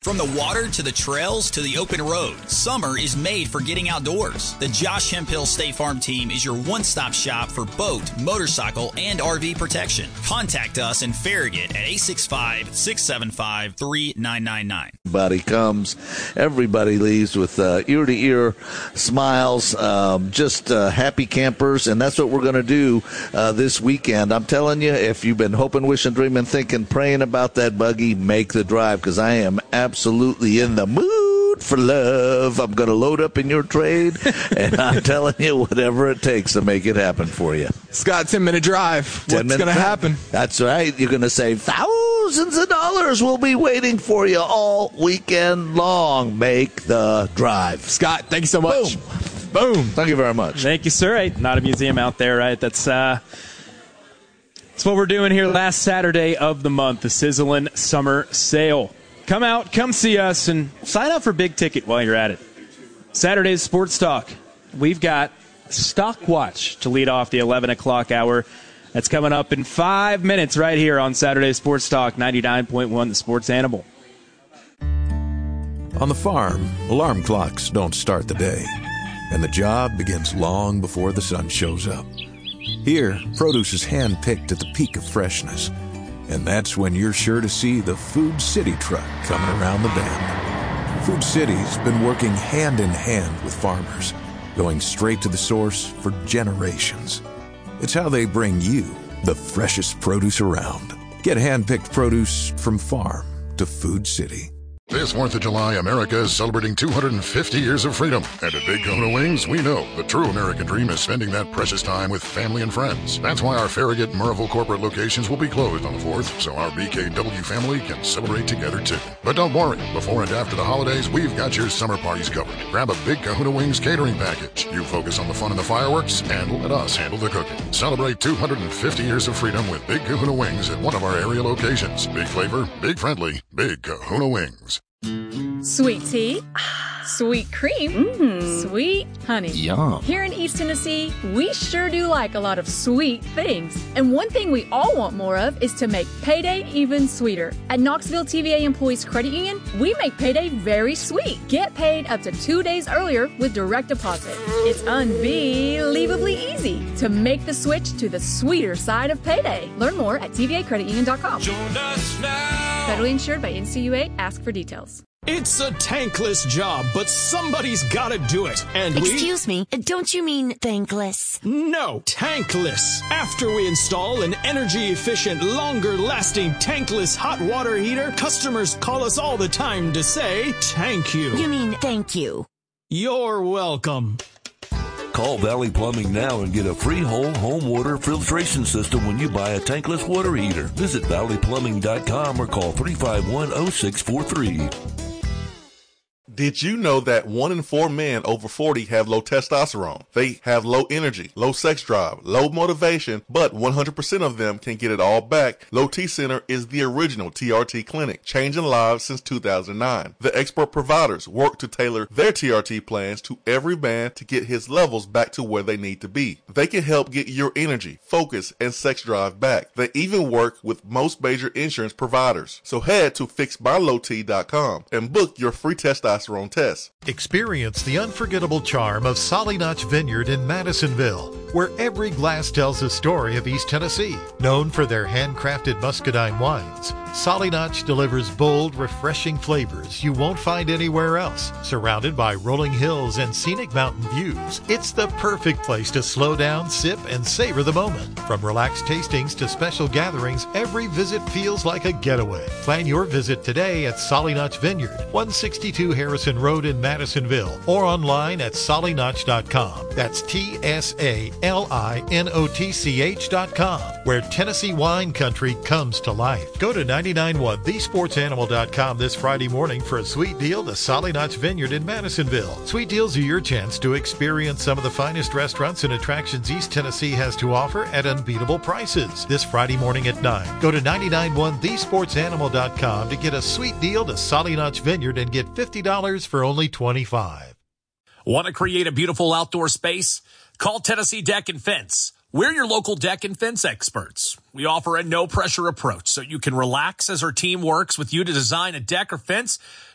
From the water to the trails to the open road, summer is made for getting outdoors. The Josh Hemphill State Farm team is your one-stop shop for boat, motorcycle, and RV protection. Contact us in Farragut at 865-675-3999. Everybody comes, everybody leaves with ear-to-ear smiles, just happy campers, and that's what we're going to do this weekend. I'm telling you, if you've been hoping, wishing, dreaming, thinking, praying about that buggy, make the drive, because I am absolutely in the mood for love. I'm going to load up in your trade, and I'm telling you, whatever it takes to make it happen for you. Scott, 10-minute drive. What's going to happen? That's right. You're going to save thousands of dollars. Will be waiting for you all weekend long. Make the drive. Scott, thank you so much. Boom. Thank you very much. Thank you, sir. Right? Not a museum out there, right? That's what we're doing here last Saturday of the month, the Sizzlin' Summer Sale. Come out, come see us, and sign up for Big Ticket while you're at it. Saturday's Sports Talk. We've got Stock Watch to lead off the 11 o'clock hour. That's coming up in 5 minutes right here on Saturday's Sports Talk, 99.1 The Sports Animal. On the farm, alarm clocks don't start the day, and the job begins long before the sun shows up. Here, produce is hand-picked at the peak of freshness, and that's when you're sure to see the Food City truck coming around the bend. Food City's been working hand-in-hand with farmers, going straight to the source for generations. It's how they bring you the freshest produce around. Get hand-picked produce from farm to Food City. This 4th of July, America is celebrating 250 years of freedom. And at Big Kahuna Wings, we know the true American dream is spending that precious time with family and friends. That's why our Farragut and Murrayville corporate locations will be closed on the 4th, so our BKW family can celebrate together too. But don't worry, before and after the holidays, we've got your summer parties covered. Grab a Big Kahuna Wings catering package. You focus on the fun and the fireworks, and let us handle the cooking. Celebrate 250 years of freedom with Big Kahuna Wings at one of our area locations. Big flavor, big friendly, Big Kahuna Wings. Sweet tea, sweet cream, sweet honey. Yum. Here in East Tennessee, we sure do like a lot of sweet things. And one thing we all want more of is to make payday even sweeter. At Knoxville TVA Employees Credit Union, we make payday very sweet. Get paid up to 2 days earlier with direct deposit. It's unbelievably easy to make the switch to the sweeter side of payday. Learn more at tvacreditunion.com. Join us now. Federally insured by NCUA. Ask for details. It's a tankless job, but somebody's gotta do it. And Excuse me, don't you mean thankless? No, tankless. After we install an energy-efficient, longer-lasting tankless hot water heater, customers call us all the time to say, thank you. You mean thank you. You're welcome. Call Valley Plumbing now and get a free whole home water filtration system when you buy a tankless water heater. Visit valleyplumbing.com or call 351-0643. Did you know that 1 in 4 men over 40 have low testosterone? They have low energy, low sex drive, low motivation, but 100% of them can get it all back. Low T Center is the original TRT clinic, changing lives since 2009. The expert providers work to tailor their TRT plans to every man to get his levels back to where they need to be. They can help get your energy, focus, and sex drive back. They even work with most major insurance providers. So head to fixmylowt.com and book your free testosterone test. Experience the unforgettable charm of Solly Notch Vineyard in Madisonville, where every glass tells a story of East Tennessee. Known for their handcrafted muscadine wines, Solly Notch delivers bold, refreshing flavors you won't find anywhere else. Surrounded by rolling hills and scenic mountain views, it's the perfect place to slow down, sip, and savor the moment. From relaxed tastings to special gatherings, every visit feels like a getaway. Plan your visit today at Solly Notch Vineyard, 162 Harrison Road in Madisonville, or online at sollynotch.com. That's TSALINOTCH.com, where Tennessee wine country comes to life. Go to 991thesportsanimal.com this Friday morning for a sweet deal to Solly Notch Vineyard in Madisonville. Sweet deals are your chance to experience some of the finest restaurants and attractions East Tennessee has to offer at unbeatable prices. This Friday morning at 9. Go to 991thesportsanimal.com to get a sweet deal to Solly Notch Vineyard and get $50 for only $25. Want to create a beautiful outdoor space? Call Tennessee Deck and Fence. We're your local deck and fence experts. We offer a no-pressure approach so you can relax as our team works with you to design a deck or fence